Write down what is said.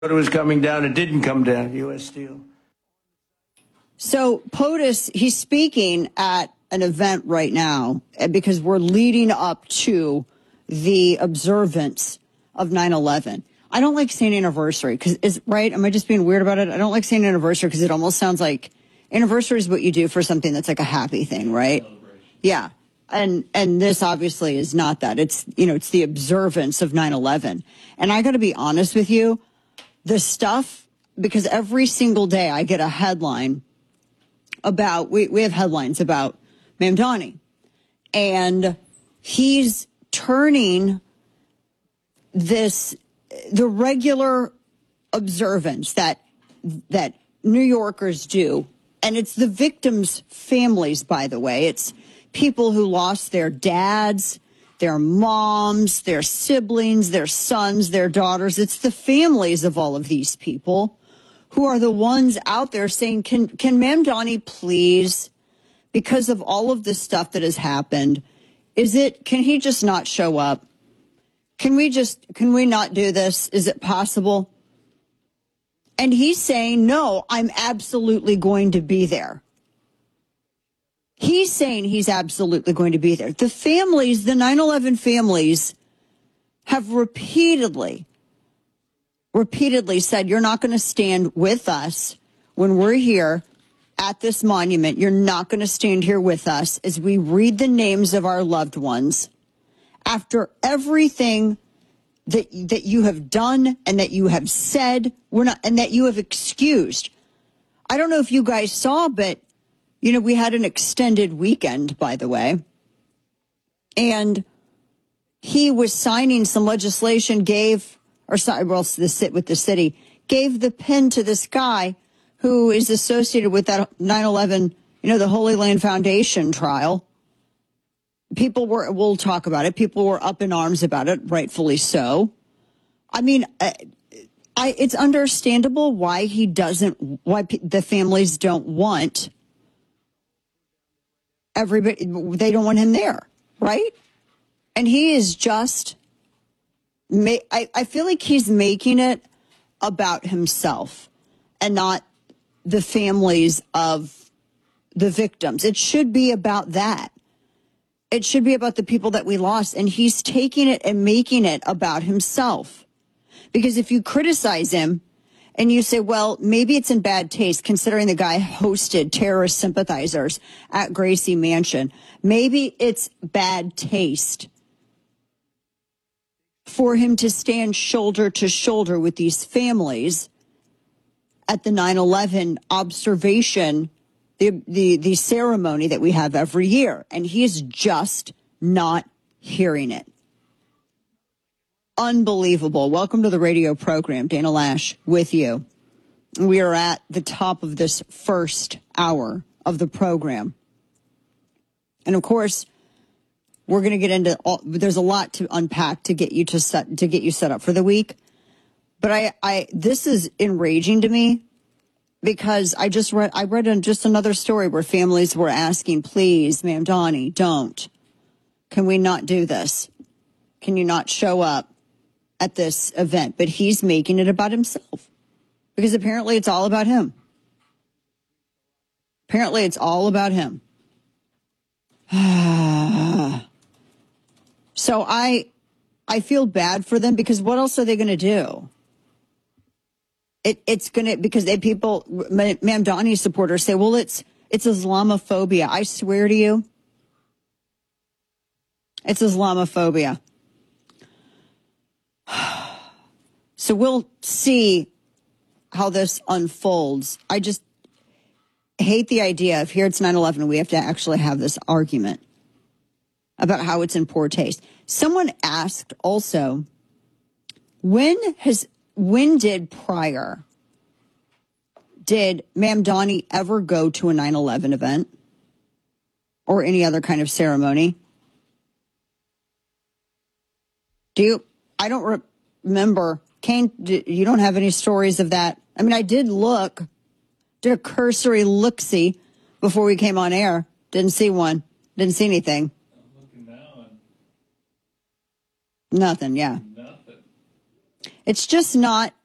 It was coming down. It didn't come down. U.S. Steel. So POTUS, he's speaking at an event right now because we're leading up to the observance of 9/11. I don't like saying anniversary because right. Am I just being weird about it? I don't like saying anniversary because it almost sounds like anniversary is what you do for something that's like a happy thing, right? Yeah. And this obviously is not that. It's, it's the observance of 9/11. And I got to be honest with you, the stuff, because every single day I get a headline about, we have headlines about Mamdani, and he's turning the regular observance that New Yorkers do, and it's the victims' families, by the way. It's people who lost their dads, their moms, their siblings, their sons, their daughters. It's the families of all of these people who are the ones out there saying, can Mamdani please, because of all of this stuff that has happened, can he just not show up? Can we not do this? Is it possible? And he's saying, no, I'm absolutely going to be there. He's saying he's absolutely going to be there. The families, the 9/11 families, have repeatedly said, you're not going to stand with us when we're here at this monument. You're not going to stand here with us as we read the names of our loved ones. After everything that you have done and that you have said, and that you have excused. I don't know if you guys saw, but we had an extended weekend, by the way. And he was signing some legislation, gave the city, gave the pen to this guy who is associated with that 9/11, the Holy Land Foundation trial. We'll talk about it. People were up in arms about it, rightfully so. I mean, it's understandable why the families don't want everybody, they don't want him there, right? And he is just, I feel like he's making it about himself and not the families of the victims. It should be about that. It should be about the people that we lost. And he's taking it and making it about himself. Because if you criticize him and you say, well, maybe it's in bad taste considering the guy hosted terrorist sympathizers at Gracie Mansion. Maybe it's bad taste for him to stand shoulder to shoulder with these families at the 9/11 observation, the ceremony that we have every year. And he is just not hearing it. Unbelievable. Welcome to the radio program. Dana Lash with you. We are at the top of this first hour of the program. And of course, we're going to get into there's a lot to unpack to get you set up for the week. But this is enraging to me because I read just another story where families were asking, please, Mamdani, don't. Can we not do this? Can you not show up at this event? But he's making it about himself because apparently it's all about him. Apparently it's all about him. So I feel bad for them because what else are they going to do? Mamdani supporters say, well, it's Islamophobia. I swear to you, it's Islamophobia. So we'll see how this unfolds. I just hate the idea of here it's 9/11. We have to actually have this argument about how it's in poor taste. Someone asked also, when did Mamdani ever go to a 9/11 event or any other kind of ceremony? I don't remember. Kane, you don't have any stories of that? I mean, I did a cursory look-see before we came on air. Didn't see one. Didn't see anything. I'm looking now and nothing, yeah. Nothing. It's just not